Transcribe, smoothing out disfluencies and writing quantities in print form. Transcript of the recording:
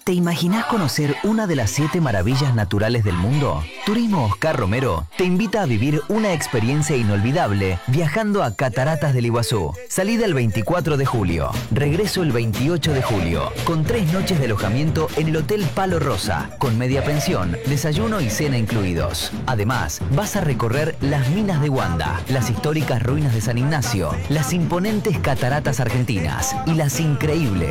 ¿Te imaginás conocer una de las 7 maravillas naturales del mundo? Turismo Oscar Romero te invita a vivir una experiencia inolvidable viajando a Cataratas del Iguazú. Salida el 24 de julio, regreso el 28 de julio, con 3 noches de alojamiento en el Hotel Palo Rosa, con media pensión, desayuno y cena incluidos. Además, vas a recorrer las minas de Wanda, las históricas ruinas de San Ignacio, las imponentes cataratas argentinas y las increíbles